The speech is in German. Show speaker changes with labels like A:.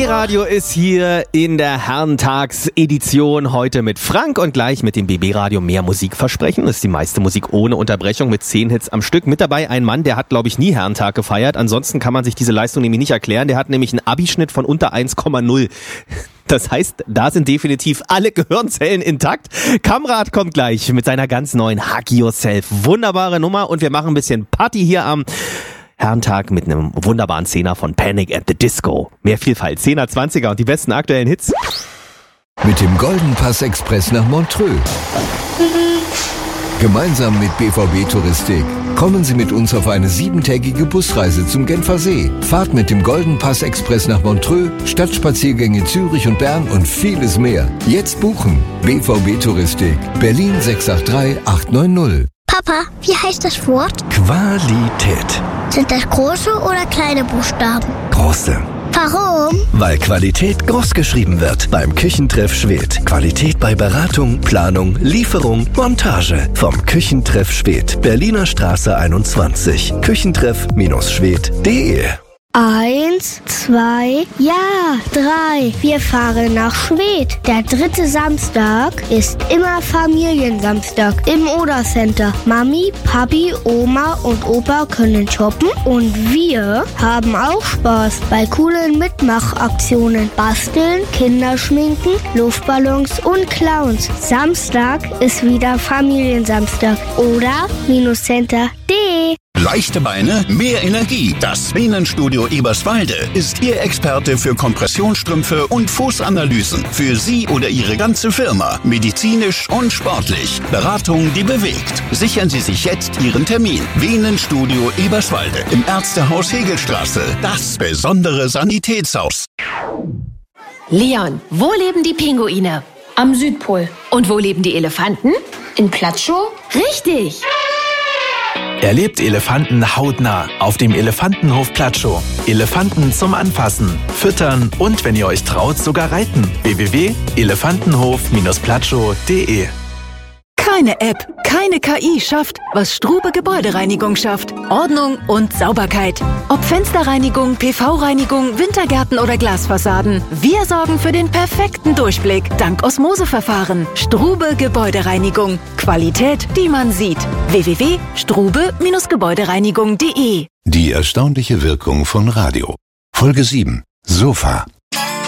A: BB-Radio ist hier in der Herrentagsedition heute mit Frank und gleich mit dem BB-Radio mehr Musik versprechen. Das ist die meiste Musik ohne Unterbrechung mit 10 Hits am Stück. Mit dabei ein Mann, der hat, glaube ich, nie Herrentag gefeiert. Ansonsten kann man sich diese Leistung nämlich nicht erklären. Der hat nämlich einen Abischnitt von unter 1,0. Das heißt, da sind definitiv alle Gehirnzellen intakt. Kamrat kommt gleich mit seiner ganz neuen Hug Yourself. Wunderbare Nummer und wir machen ein bisschen Party hier am Herrentag mit einem wunderbaren Zehner von Panic at the Disco. Mehr Vielfalt, 10er, 20er und die besten aktuellen Hits.
B: Mit dem Golden Pass Express nach Montreux. Gemeinsam mit BVB Touristik kommen Sie mit uns auf eine 7-tägige Busreise zum Genfer See. Fahrt mit dem Golden Pass Express nach Montreux, Stadtspaziergänge Zürich und Bern und vieles mehr. Jetzt buchen. BVB Touristik. Berlin 683 890.
C: Papa, wie heißt das Wort?
D: Qualität.
C: Sind das große oder kleine Buchstaben?
D: Große.
C: Warum?
D: Weil Qualität groß geschrieben wird beim Küchentreff Schwedt. Qualität bei Beratung, Planung, Lieferung, Montage. Vom Küchentreff Schwedt, Berliner Straße 21. Küchentreff-schwedt.de
C: 1, 2, ja, 3. Wir fahren nach Schwedt. Der 3. Samstag ist immer Familiensamstag im Oder-Center. Mami, Papi, Oma und Opa können shoppen und wir haben auch Spaß bei coolen Mitmachaktionen. Basteln, Kinderschminken, Luftballons und Clowns. Samstag ist wieder Familiensamstag. Oder-Center.de
E: Leichte Beine, mehr Energie. Das Venenstudio Eberswalde ist Ihr Experte für Kompressionsstrümpfe und Fußanalysen. Für Sie oder Ihre ganze Firma. Medizinisch und sportlich. Beratung, die bewegt. Sichern Sie sich jetzt Ihren Termin. Venenstudio Eberswalde im Ärztehaus Hegelstraße. Das besondere Sanitätshaus.
F: Leon, wo leben die Pinguine?
G: Am Südpol.
F: Und wo leben die Elefanten?
G: In Platschow?
F: Richtig!
H: Erlebt Elefanten hautnah auf dem Elefantenhof Platschow. Elefanten zum Anfassen, Füttern und, wenn ihr euch traut, sogar reiten. www.elefantenhof-platschow.de
I: Keine App, keine KI schafft, was Strube Gebäudereinigung schafft. Ordnung und Sauberkeit. Ob Fensterreinigung, PV-Reinigung, Wintergärten oder Glasfassaden. Wir sorgen für den perfekten Durchblick dank Osmoseverfahren. Strube Gebäudereinigung. Qualität, die man sieht. www.strube-gebäudereinigung.de
J: Die erstaunliche Wirkung von Radio. Folge 7. Sofa.